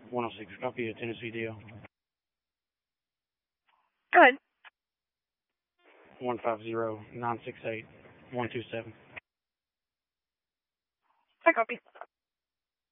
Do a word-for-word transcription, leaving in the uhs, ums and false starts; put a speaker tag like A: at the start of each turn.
A: one oh six, copy of Tennessee deal.
B: Go ahead.
A: one five zero, nine six eight, one two seven.
B: I copy.